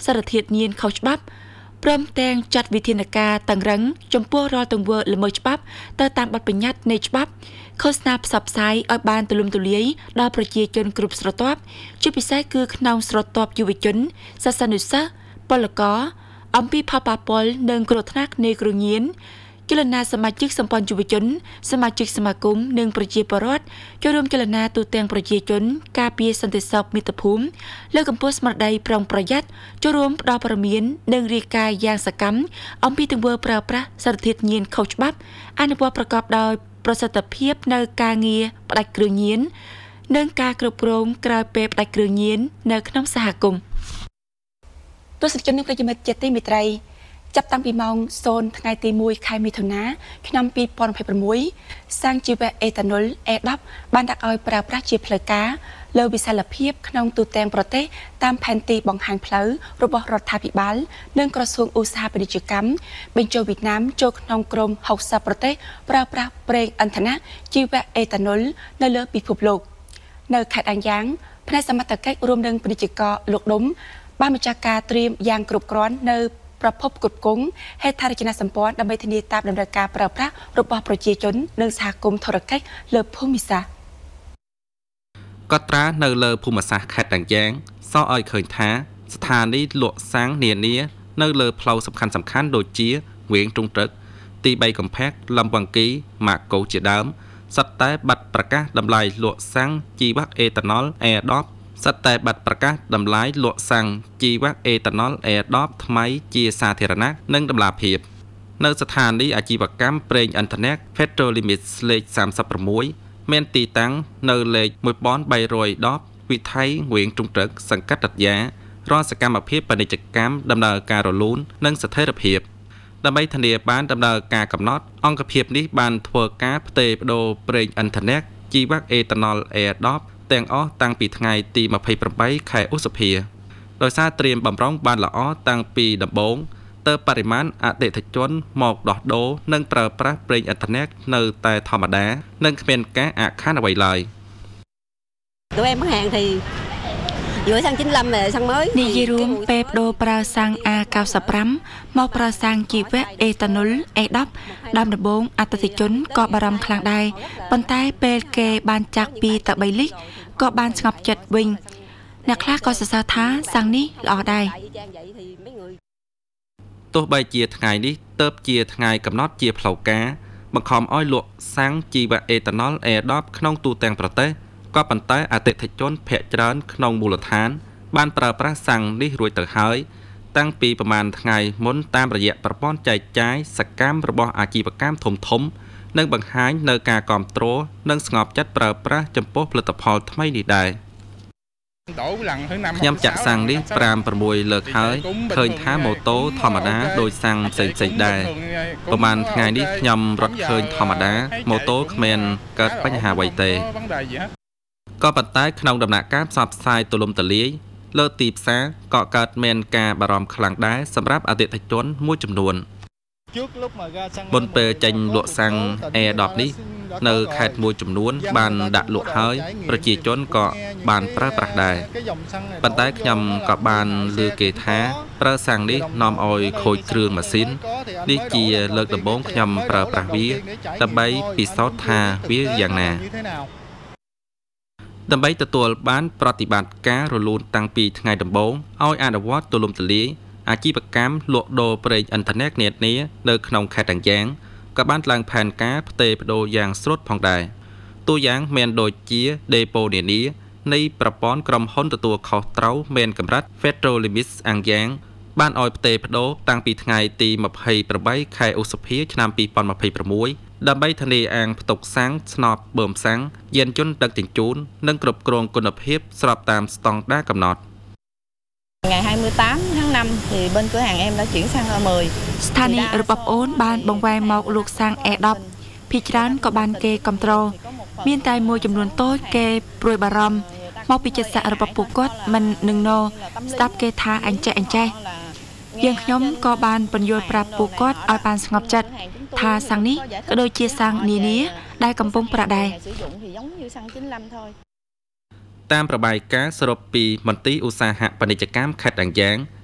សារធាតុញៀនខុសច្បាប់ព្រមទាំងចាត់វិធានការតឹងរឹងចំពោះរាល់ទង្វើល្មើសច្បាប់ទៅតាមបទបញ្ញត្តិនៃច្បាប់ឃោសនាផ្សព្វផ្សាយឲ្យបានទូលំទូលាយដល់ប្រជាជនគ្រប់ស្រទាប់ជាពិសេសគឺក្នុងស្រទាប់យុវជនសិស្សានុសិស្សពលករអំពីផលប៉ះពាល់និងគ្រោះថ្នាក់នៃគ្រឿងញៀនចលនាសមាជិកសម្ព័ន្ធយុវជនសមាជិកសមាគមនិងប្រជាពលរដ្ឋចូលរួមចលនាទូទាំងប្រជាជនការពារសន្តិសុខមាតុភូមិលើកកម្ពស់ស្មារតីប្រុងប្រយ័ត្នចូលរួមផ្ដល់ព័ត៌មាននិងរាយការណ៍យ៉ាងសកម្មអំពីទង្វើប្រើប្រាស់សារធាតុញៀនខុសច្បាប់អនុវត្តប្រកបដោយប្រសិទ្ធភាពនៅការងារផ្ដាច់គ្រឿងញៀននិងការគ្រប់គ្រងក្រោយពេលផ្ដាច់គ្រឿងញៀននៅក្នុងសហគមន៍ទស្សនិកជននិងប្រិយមិត្តជាទីមេត្រីចាប់តាំងពីម៉ោង0ថ្ងៃទី1ខែមិថុនាឆ្នាំ2026សាំងជីវៈអេតាណុល E10 បានដាក់ឲ្យប្រើប្រាស់ជាផ្លូវការលើវិសាលភាពក្នុងទូទាំងប្រទេសតាមផែនទីបង្ហាញផ្លូវរបស់រដ្ឋាភិបាលនិងក្រសួងឧស្សាហពាណិជ្ជកម្មបញ្ចូលវៀតណាមចូលក្នុងក្រុម60ប្រទេសប្រើប្រាស់ប្រេងឥន្ធនៈជីវៈអេតាណុលនៅលើពិភពលោកនៅខេត្តអាំងយ៉ាងផ្នែកសមត្ថកិច្ចរួមនឹងពាណិជ្ជករលោកដុំបានម្ចាស់ការត្រៀមយ៉ាងគ្រប់គ្រាន់នៅប្រភពគ្រប់គងហេដ្ឋារចនាសម្ព័ន្ធដើម្បីធានាតាមតម្រូវការប្រើប្រាស់របស់ប្រជាជននិងសហគមន៍ធុរកិច្ចលើភូមិសាស្ត្រកត់ត្រានៅលើភូមិសាស្ត្រខេត្តតាំងយ៉ាងសរឲ្យឃើញថាស្ថានីយ៍លក់សាំងនានានៅលើផ្លូវសំខាន់ដូចជាវៀងទ្រង់ត្រឹកទី3កំផែកលំវង្គីម៉ាកកូជាដើមសុទ្ធតែបាត់ប្រកាសតម្លៃលក់សាំងជីវៈអេតាណុល E10សិតតែបាត់ប្រកាសតម្លៃលក់សាំងជីវៈអេតាណុល E10 ថ្មីជាសាធារណៈនិងតម្លាភាពនៅស្ថានីយ៍អាជីវកម្មប្រេងឥន្ធនៈ Petrolimex លេខ36មានទីតាំងនៅលេខ1310វិថីងវៀងទ្រង់ត្រឹកសង្កាត់រតយ៉ារាល់សកម្មភាពពាណិជ្ជកម្មដំណើរការរលូននិងស្ថិរភាពដើម្បីធានាបានដំណើរការកំណត់អង្គភាពនេះបានធ្វើការផ្ទេរបដូរប្រេងឥន្ធនៈជីវៈអេតាណុល E10ទាំងអស់តាំងពីថ្ងៃទី28ខែឧសភាដោយសារត្រៀមបំរុងបានល្អតាំងពីដំបូងទើបបរិមាណអតិថិជនមកដោះដូរនិងប្រើប្រាស់ប្រេងឥន្ធនៈនៅតែធម្មតានិងគ្មានការអាក់ខានអ្វីឡើយ tụi em bán hàng thì giữa xăng 95 này xăng mới និយាយរួមពេលបដូរប្រើសាំង A95 មកប្រើសាំងជីវៈអេតាណុល E10 ដើមដំបូងអតិថិជនក៏បារម្ភខ្លាំងដែរប៉ុន្តែពេលគេបានចាក់2ទៅ3លីត្រក៏បានស្ងប់ចិត្តវិញអ្នកខ្លះក៏សរសើរថាសាំងនេះល្អដែរទោះបីជាថ្ងៃនេះទើបជាថ្ងៃកំណត់ជាផ្លូវការបង្ខំឲ្យលក់សាំងជីវៈអេតាណុល E10 ក្នុងទូទាំងប្រទេសក៏ប៉ុន្តែអតិថិជនភាគច្រើនក្នុងមូលដ្ឋានបានប្រើប្រាស់សាំងនេះរួចទៅហើយតាំងពីប្រមាណថ្ងៃមុនតាមរយៈប្រព័ន្ធចែកចាយសកម្មរបស់អាជីវកម្មធំៗនិងបង្ហាញនៅការគាំទ្រនិងស្ងប់ចិត្តប្រើប្រាស់ចំពោះផលិតផលថ្មីនេះដែរខ្ញុំចាក់សាំងនេះ5-6លើកហើយឃើញថាម៉ូតូធម្មតាដូចសាំងផ្សេងៗដែរប្រហែលថ្ងៃនេះខ្ញុំរត់ឃើញធម្មតាម៉ូតូគ្មានកើតបញ្ហាអ្វីទេក៏ប៉ុន្តែក្នុងដំណាក់កាលផ្សព្វផ្សាយទូលំទូលាយលើទីផ្សារក៏កើតមានការបារម្ភខ្លាំងដែរសម្រាប់អតិថិជនមួយចំនួនមុនពេលចេញលក់សាំង E10 នេះនៅខេត្តមួយចំនួនបានដាក់លក់ហើយប្រជាជនក៏បានប្រើប្រាស់ដែរប៉ុន្តែខ្ញុំក៏បានឮគេថាប្រើសាំងនេះនាំឲ្យខូចគ្រឿងម៉ាស៊ីននេះជាលើកដំបូងខ្ញុំប្រើប្រាស់វាដើម្បីពិសោធន៍ថាវាយ៉ាងណាដើម្បីទទួលបានប្រតិបត្តិការរលូនតាំងពីថ្ងៃដំបូងឲ្យអនុវត្តទូលំទូលាយអាជីវកម្មលក់ដូរប្រេងឥន្ធនៈនានានៅក្នុងខេត្តតាំងយ៉ាងក៏បានឡើងផែនការផ្ទេរបដូរយ៉ាងស្រុតផងដែរតួយ៉ាងមានដូចជាដេប៉ូនានានៃប្រព័ន្ធក្រុមហ៊ុនទទួលខុសត្រូវមានកម្រិត Petrolimex អាំងយ៉ាងបានឲ្យផ្ទេរបដូរតាំងពីថ្ងៃទី28ខែឧសភាឆ្នាំ2026ដើម្បីធានាអាងផ្ទុកសាំងស្នប់បឺមសាំងយានយន្តដឹកជញ្ជូននិងគ្រប់គ្រងគុណភាពស្របតាមស្តង់ដារកំណត់ Ngày 28 tháng 5 thì bên cửa hàng em đã chuyển sang E10 ស្ថានីយ៍របស់ប្អូនបានបង្វែរមកលក់សាំង E10 ភាគច្រើនក៏បានគេគ្រប់គ្រងមានតែមួយចំនួនតូចគេព្រួយបារម្ភមកពីចិត្តសាស្ត្ររបស់ពួកគាត់មិននឹងណស្ដាប់គេថាអញ្ចេះយើងខ្ញុំក៏បានបញ្យល់ប្រាប់ពួកគាត់ឲ្យបានស្ងប់ចិត្តថាសាំងនេះក៏ដូចជាសាំងនានាដែលកំពុងប្រើដែរតាមរបាយការណ៍សរុបពីមន្ទីរឧស្សាហពាណិជ្ជកម្មខេត្តតាំងយ៉ាង